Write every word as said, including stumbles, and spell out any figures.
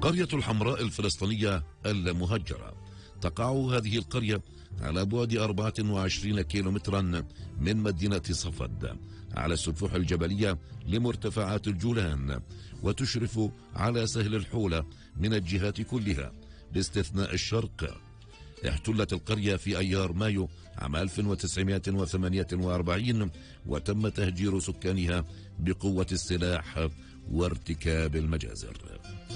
قرية الحمراء الفلسطينية المهجرة. تقع هذه القرية على بعد أربعة وعشرين كيلومترا من مدينة صفد على السفوح الجبلية لمرتفعات الجولان، وتشرف على سهل الحولة من الجهات كلها باستثناء الشرق. احتلت القرية في أيار مايو عام ألف وتسعمائة وثمانية وأربعين، وتم تهجير سكانها بقوة السلاح وارتكاب المجازر.